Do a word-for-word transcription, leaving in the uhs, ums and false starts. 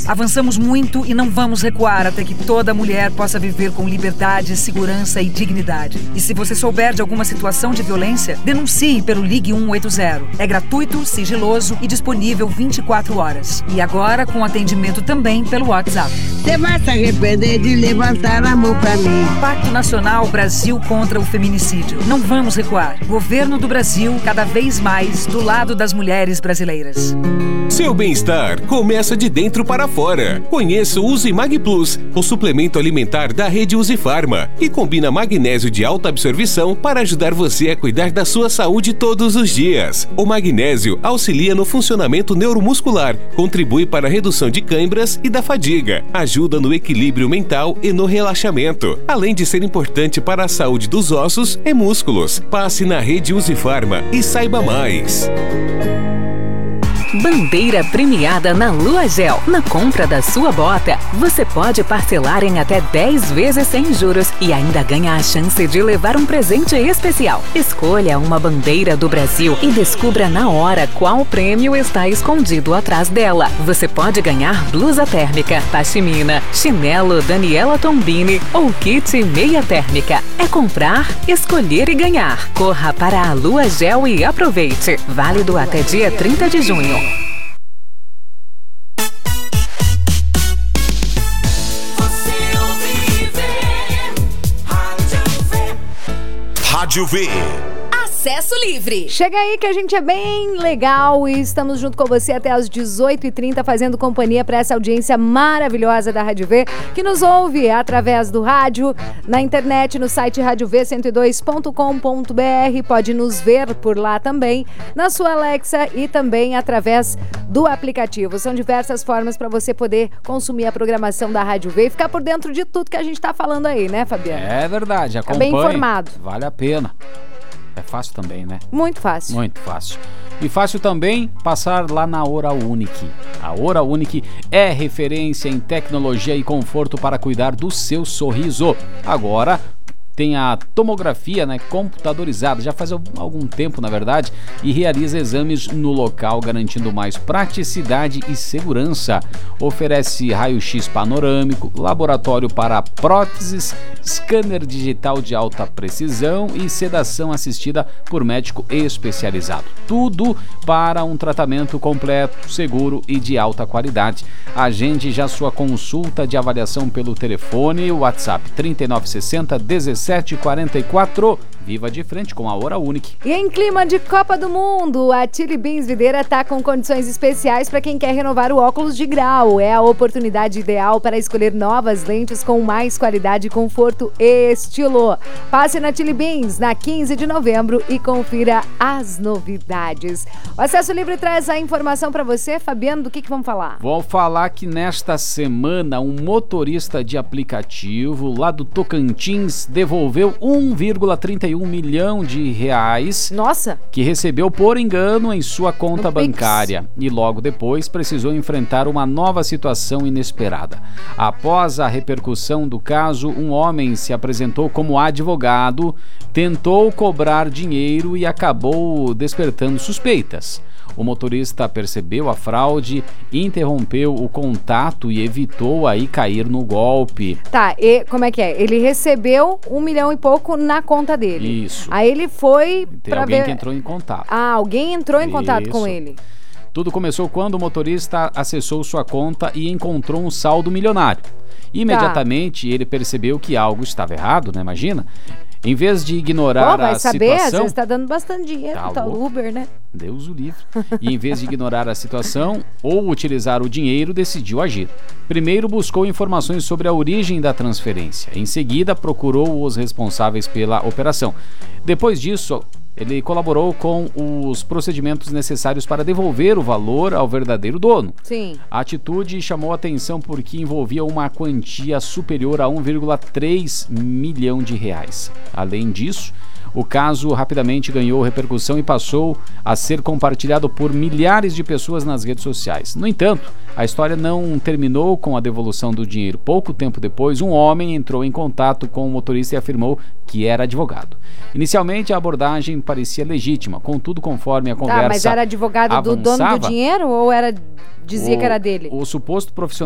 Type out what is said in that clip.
Avançamos muito e não vamos recuar até que toda mulher possa viver com liberdade, segurança e dignidade. E se você souber de alguma situação de violência, denuncie pelo Ligue um oito zero. É gratuito, sigiloso e disponível vinte e quatro horas. E agora com atendimento também pelo WhatsApp. Você vai se arrepender de levantar a mão pra mim. Pacto Nacional Brasil contra o Feminicídio. Não vamos recuar. Governo do Brasil, cada vez mais do lado das mulheres brasileiras. Seu bem-estar começa de dentro para fora. Conheça o Uzimag Plus, o suplemento alimentar da rede Uzifarma, que combina magnésio de alta absorção para ajudar você a cuidar da sua saúde todos os dias. O magnésio auxilia no funcionamento neuromuscular, contribui para a redução de câimbras e da fadiga, ajuda no equilíbrio mental e no relaxamento, além de ser importante para a saúde dos ossos e músculos. Passe na rede Uzifarma e saiba mais. Bandeira premiada na Lua Gel. Na compra da sua bota, você pode parcelar em até dez vezes sem juros e ainda ganha a chance de levar um presente especial. Escolha uma bandeira do Brasil e descubra na hora qual prêmio está escondido atrás dela. Você pode ganhar blusa térmica, pashmina, chinelo Daniela Tombini ou kit meia térmica. É comprar, escolher e ganhar. Corra para a Lua Gel e aproveite. Válido até dia trinta de junho. Rádio V. Acesso livre. Chega aí que a gente é bem legal e estamos junto com você até às dezoito e trinta fazendo companhia para essa audiência maravilhosa da Rádio V, que nos ouve através do rádio, na internet, no site rádio v cento e dois ponto com ponto b r. Pode nos ver por lá também, na sua Alexa e também através do aplicativo. São diversas formas para você poder consumir a programação da Rádio V e ficar por dentro de tudo que a gente está falando aí, né, Fabiano? É verdade, acompanhe. Tá bem informado. Vale a pena. É fácil também, né? Muito fácil. Muito fácil. E fácil também passar lá na Oral Unique. A Oral Unique é referência em tecnologia e conforto para cuidar do seu sorriso. Agora tem a tomografia, né, computadorizada, já faz algum tempo, na verdade, e realiza exames no local, garantindo mais praticidade e segurança. Oferece raio-x panorâmico, laboratório para próteses, scanner digital de alta precisão e sedação assistida por médico especializado. Tudo para um tratamento completo, seguro e de alta qualidade. Agende já sua consulta de avaliação pelo telefone, WhatsApp trinta e nove sessenta, dezessete quarenta e quatro. Viva de frente com a Oral Unique. E em clima de Copa do Mundo, a Chili Beans Videira está com condições especiais para quem quer renovar o óculos de grau. É a oportunidade ideal para escolher novas lentes com mais qualidade, conforto e estilo. Passe na Chili Beans na quinze de novembro e confira as novidades. O Acesso Livre traz a informação para você, Fabiano, do que, que vamos falar? Vou falar que nesta semana um motorista de aplicativo lá do Tocantins devolveu um vírgula trinta e um milhão de reais. Nossa! Que recebeu por engano em sua conta um bancária Pix. E logo depois precisou enfrentar uma nova situação inesperada. Após a repercussão do caso, um homem se apresentou como advogado, tentou cobrar dinheiro e acabou despertando suspeitas. O motorista percebeu a fraude, interrompeu o contato e evitou aí cair no golpe. Tá, e como é que é? Ele recebeu um milhão e pouco na conta dele. Isso. Aí ele foi Tem pra alguém ver... que entrou em contato. Ah, alguém entrou em contato Isso. com ele. Tudo começou quando o motorista acessou sua conta e encontrou um saldo milionário. Imediatamente tá. Ele percebeu que algo estava errado, né? Imagina. Em vez de ignorar Pô, vai a saber, situação... às vezes tá dando bastante dinheiro, Tá tá louco. Uber, né? Deus o livre. E em vez de ignorar a situação ou utilizar o dinheiro, decidiu agir. Primeiro buscou informações sobre a origem da transferência. Em seguida, procurou os responsáveis pela operação. Depois disso, ele colaborou com os procedimentos necessários para devolver o valor ao verdadeiro dono. Sim. A atitude chamou atenção porque envolvia uma quantia superior a um vírgula três milhão de reais. Além disso, o caso rapidamente ganhou repercussão e passou a ser compartilhado por milhares de pessoas nas redes sociais. No entanto, a história não terminou com a devolução do dinheiro. Pouco tempo depois, um homem entrou em contato com o motorista e afirmou que era advogado. Inicialmente, a abordagem parecia legítima, contudo, conforme a conversa Tá, mas era advogado avançava, do dono do dinheiro ou era dizia o, que era dele? O suposto profissional